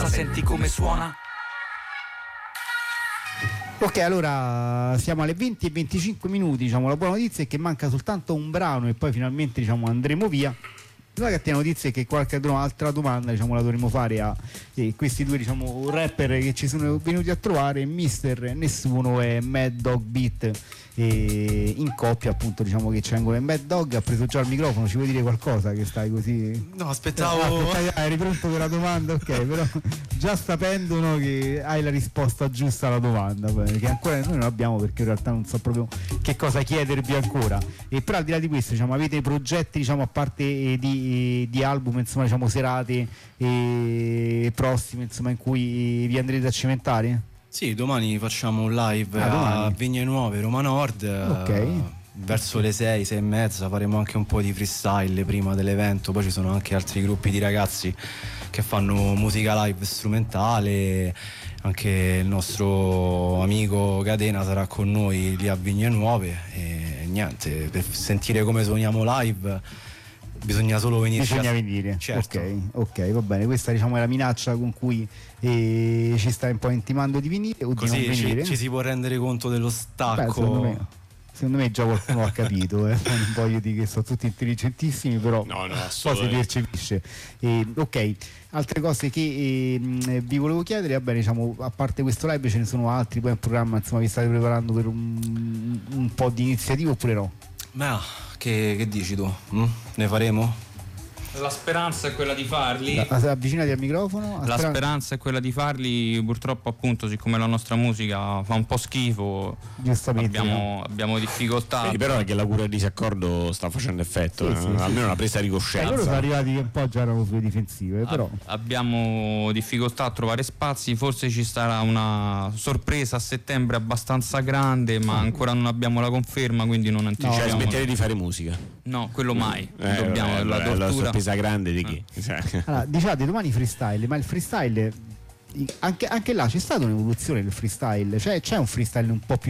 cosa, senti come suona. Ok, allora siamo alle 20:25, diciamo, la buona notizia è che manca soltanto un brano e poi finalmente, diciamo, andremo via. La cattiva notizia è che qualche altra domanda, diciamo, la dovremo fare a questi due, diciamo, rapper che ci sono venuti a trovare, Mister Nessuno e Mad Dog Beat, in coppia, appunto, diciamo, che ci vengono. Mad Dog ha preso già il microfono, ci vuoi dire qualcosa che stai così? No, aspettavo. Eri pronto per la domanda, ok, però già sapendo, no, che hai la risposta giusta alla domanda, che ancora noi non abbiamo, perché in realtà non so proprio che cosa chiedervi ancora. E però al di là di questo, diciamo, avete progetti, diciamo, a parte di album, insomma, diciamo, serate prossime, insomma, in cui vi andrete a cimentare? Sì, domani facciamo un live a Vigne Nuove, Roma Nord. Ok. Verso le 6:30 faremo anche un po' di freestyle prima dell'evento. Poi ci sono anche altri gruppi di ragazzi che fanno musica live strumentale. Anche il nostro amico Catena sarà con noi lì a Vigne Nuove. E niente, per sentire come suoniamo live bisogna solo venire. Certo. Ok, va bene. Questa, diciamo, è la minaccia con cui ci stai un po' intimando di venire o così di non venire. Ci si può rendere conto dello stacco. Secondo me già qualcuno ha capito, non voglio dire che sono tutti intelligentissimi, però no, poi si percepisce. Ok, altre cose che vi volevo chiedere, va bene, diciamo, a parte questo live ce ne sono altri poi in programma, insomma, vi state preparando per un po' di iniziative oppure no? Ma che dici tu? Ne faremo? La speranza è quella di farli. Avvicinati al microfono. La speranza è quella di farli, purtroppo, appunto, siccome la nostra musica fa un po' schifo, giustamente abbiamo difficoltà. Però è che la cura del disaccordo sta facendo effetto, sì. almeno una presa di coscienza. Loro sono arrivati che un po' già erano sulle difensive, però abbiamo difficoltà a trovare spazi. Forse ci sarà una sorpresa a settembre abbastanza grande, ma ancora non abbiamo la conferma, quindi non anticipiamo. Cioè smettere di fare musica? No, quello mai. Dobbiamo la tortura. Grande di chi? Allora, diciate domani freestyle, ma il freestyle anche là c'è stata un'evoluzione del freestyle, cioè c'è un freestyle un po' più